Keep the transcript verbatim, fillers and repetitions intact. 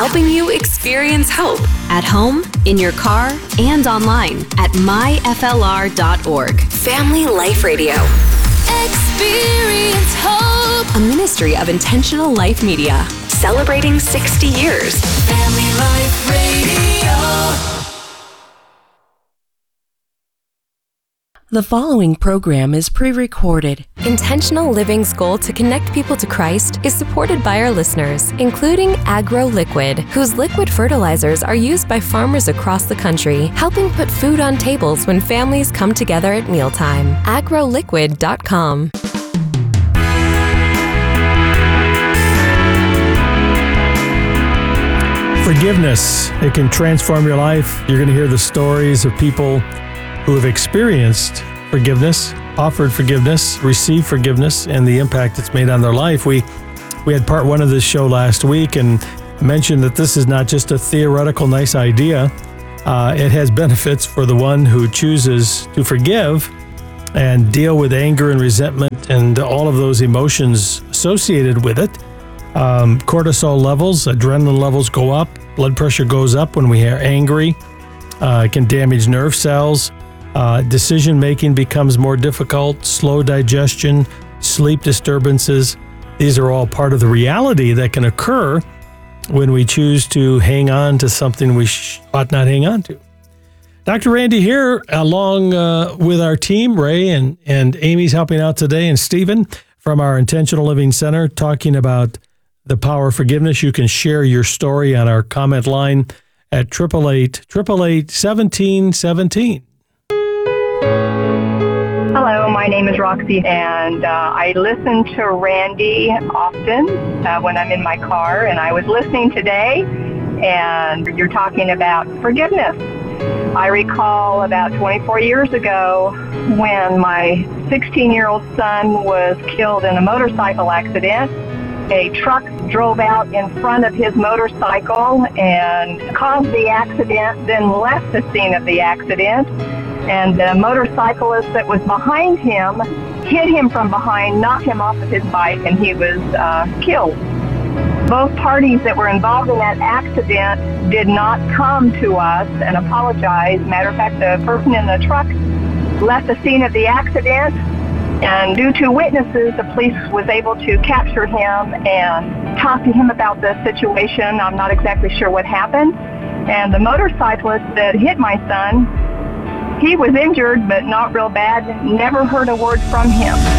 helping you experience hope at home, in your car, and online at my f l r dot org. Family Life Radio. Experience hope. A ministry of Intentional Life Media. Celebrating sixty years. Family Life Radio. The following program is pre-recorded. Intentional Living's goal to connect people to Christ is supported by our listeners, including Agro Liquid, whose liquid fertilizers are used by farmers across the country, helping put food on tables when families come together at mealtime. agro liquid dot com. Forgiveness, it can transform your life. You're going to hear the stories of people who have experienced forgiveness, offered forgiveness, received forgiveness, and the impact it's made on their life. We we had part one of this show last week and mentioned that this is not just a theoretical nice idea. Uh, it has benefits for the one who chooses to forgive and deal with anger and resentment and all of those emotions associated with it. Um, cortisol levels, adrenaline levels go up, blood pressure goes up when we are angry. Uh, it can damage nerve cells. Uh, decision-making becomes more difficult, slow digestion, sleep disturbances. These are all part of the reality that can occur when we choose to hang on to something we sh- ought not hang on to. Doctor Randy here, along uh, with our team, Ray and, and Amy's helping out today, and Stephen from our Intentional Living Center, talking about the power of forgiveness. You can share your story on our comment line at eight eight eight, eight eight eight, one seven one seven. Hello, my name is Roxy, and uh, I listen to Randy often uh, when I'm in my car, and I was listening today, and you're talking about forgiveness. I recall about twenty-four years ago when my sixteen-year-old son was killed in a motorcycle accident. A truck drove out in front of his motorcycle and caused the accident, then left the scene of the accident. And the motorcyclist that was behind him hit him from behind, knocked him off of his bike, and he was uh, killed. Both parties that were involved in that accident did not come to us and apologize. Matter of fact, the person in the truck left the scene of the accident, and due to witnesses, the police was able to capture him and talk to him about the situation. I'm not exactly sure what happened. And the motorcyclist that hit my son, he was injured, but not real bad. Never heard a word from him.